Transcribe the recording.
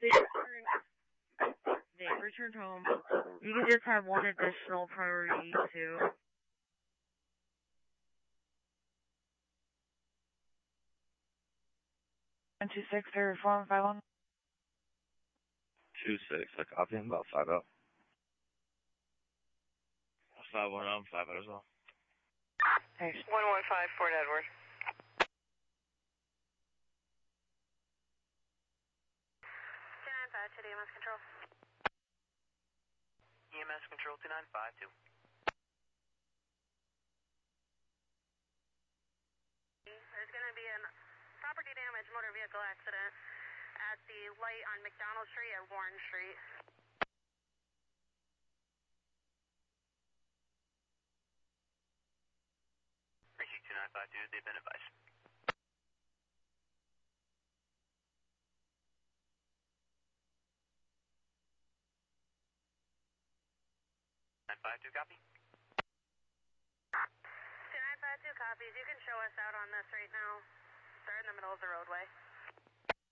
They returned home. You can just have one additional priority too. And 2-6, they're 4-1-5-1. 2-6, I copy him about 5-0. 5-1, I'm 5-0 as well. Thanks. 115, Fort Edward. To the EMS control. EMS control 2952. There's going to be a property damage motor vehicle accident at the light on McDonald Street at Warren Street. Receipt 2952, they've been advised. Copy. 2952 copies. You can show us out on this right now. They're in the middle of the roadway.